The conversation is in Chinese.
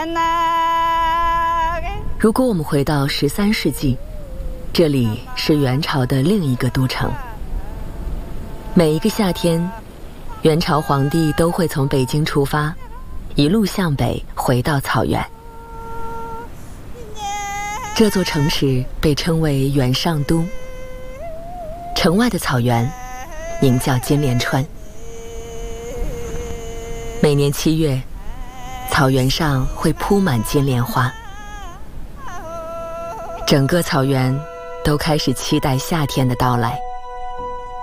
如果我们回到13世纪，这里是元朝的另一个都城。每一个夏天，元朝皇帝都会从北京出发，一路向北回到草原。这座城池被称为元上都，城外的草原名叫金莲川。每年7月，草原上会铺满金莲花，整个草原都开始期待夏天的到来。